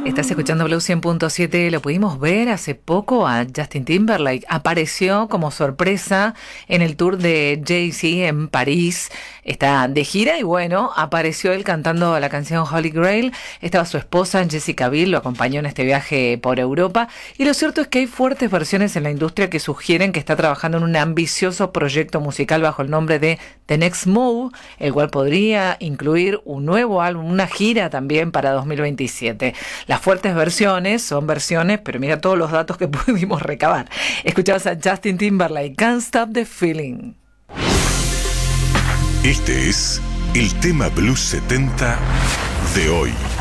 Estás escuchando Blue 100.7, lo pudimos ver hace poco a Justin Timberlake, apareció como sorpresa en el tour de Jay-Z en París, está de gira y bueno, apareció él cantando la canción Holy Grail, estaba su esposa Jessica Biel, lo acompañó en este viaje por Europa y lo cierto es que hay fuertes versiones en la industria que sugieren que está trabajando en un ambicioso proyecto musical bajo el nombre de The Next Move, el cual podría incluir un nuevo álbum, una gira también para 2027. Las fuertes versiones son versiones, pero mira todos los datos que pudimos recabar. Escuchamos a Justin Timberlake, Can't Stop the Feeling. Este es el tema Blues 70 de hoy.